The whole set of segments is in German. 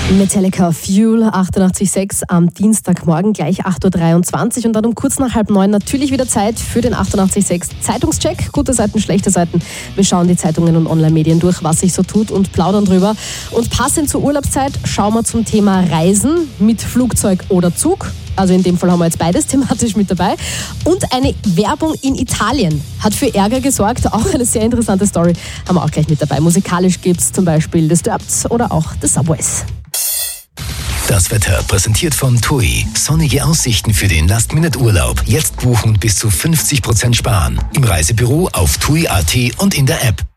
Metallica Fuel 88.6 am Dienstagmorgen, gleich 8.23 Uhr und dann um kurz nach 8:30 natürlich wieder Zeit für den 88.6 Zeitungscheck. Gute Seiten, schlechte Seiten. Wir schauen die Zeitungen und Online-Medien durch, was sich so tut und plaudern drüber. Und passend zur Urlaubszeit schauen wir zum Thema Reisen mit Flugzeug oder Zug. Also in dem Fall haben wir jetzt beides thematisch mit dabei. Und eine Werbung in Italien hat für Ärger gesorgt. Auch eine sehr interessante Story haben wir auch gleich mit dabei. Musikalisch gibt es zum Beispiel Disturbed oder auch The Subways. Das Wetter präsentiert von TUI. Sonnige Aussichten für den Last-Minute-Urlaub. Jetzt buchen und bis zu 50% sparen. Im Reisebüro, auf TUI.at und in der App.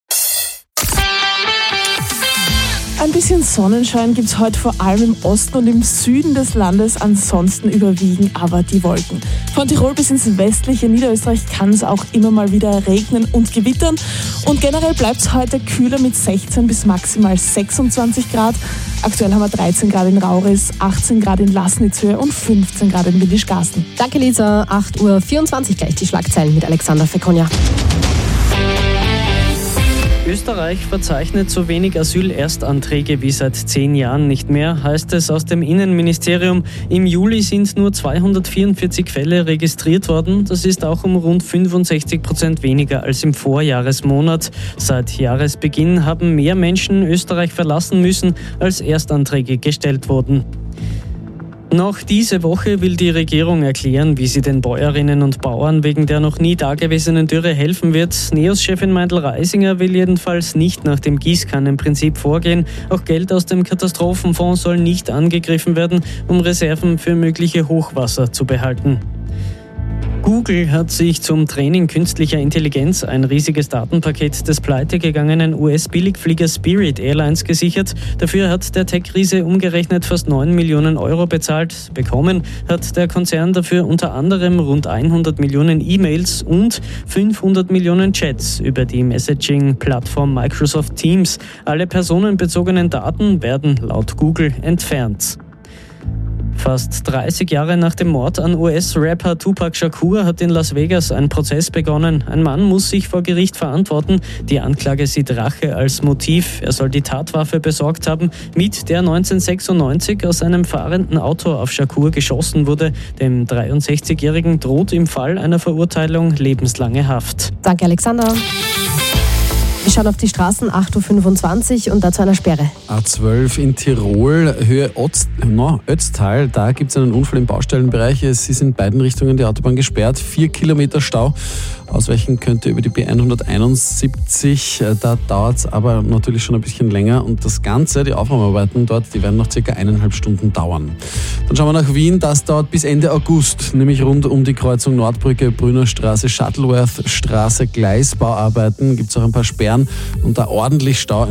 Ein bisschen Sonnenschein gibt es heute vor allem im Osten und im Süden des Landes. Ansonsten überwiegen aber die Wolken. Von Tirol bis ins westliche Niederösterreich kann es auch immer mal wieder regnen und gewittern. Und generell bleibt es heute kühler mit 16 bis maximal 26 Grad. Aktuell haben wir 13 Grad in Rauris, 18 Grad in Laßnitzhöhe und 15 Grad in Windischgarsten. Danke Lisa, 8.24 Uhr gleich die Schlagzeilen mit Alexander Fekonja. Österreich verzeichnet so wenig Asylerstanträge wie seit 10 Jahren nicht mehr, heißt es aus dem Innenministerium. Im Juli sind nur 244 Fälle registriert worden. Das ist auch um rund 65% weniger als im Vorjahresmonat. Seit Jahresbeginn haben mehr Menschen Österreich verlassen müssen, als Erstanträge gestellt wurden. Noch diese Woche will die Regierung erklären, wie sie den Bäuerinnen und Bauern wegen der noch nie dagewesenen Dürre helfen wird. NEOS-Chefin Meindl-Reisinger will jedenfalls nicht nach dem Gießkannenprinzip vorgehen. Auch Geld aus dem Katastrophenfonds soll nicht angegriffen werden, um Reserven für mögliche Hochwasser zu behalten. Google hat sich zum Training künstlicher Intelligenz ein riesiges Datenpaket des pleitegegangenen US-Billigflieger Spirit Airlines gesichert. Dafür hat der Tech-Riese umgerechnet fast 9 Millionen Euro bezahlt. Bekommen hat der Konzern dafür unter anderem rund 100 Millionen E-Mails und 500 Millionen Chats über die Messaging-Plattform Microsoft Teams. Alle personenbezogenen Daten werden laut Google entfernt. Fast 30 Jahre nach dem Mord an US-Rapper Tupac Shakur hat in Las Vegas ein Prozess begonnen. Ein Mann muss sich vor Gericht verantworten. Die Anklage sieht Rache als Motiv. Er soll die Tatwaffe besorgt haben, mit der 1996 aus einem fahrenden Auto auf Shakur geschossen wurde. Dem 63-Jährigen droht im Fall einer Verurteilung lebenslange Haft. Danke Alexander. Wir schauen auf die Straßen, 8.25 Uhr und dazu einer Sperre. A12 in Tirol, Höhe Ötztal, da gibt es einen Unfall im Baustellenbereich. Es ist in beiden Richtungen die Autobahn gesperrt, 4 Kilometer Stau. Ausweichen könnte über die B171, da dauert es aber natürlich schon ein bisschen länger und das Ganze, die Aufräumarbeiten dort, die werden noch circa 1,5 Stunden dauern. Dann schauen wir nach Wien, das dauert bis Ende August, nämlich rund um die Kreuzung Nordbrücke, Brünnerstraße, Shuttleworth Straße, Gleisbauarbeiten, gibt es auch ein paar Sperren und da ordentlich Stau.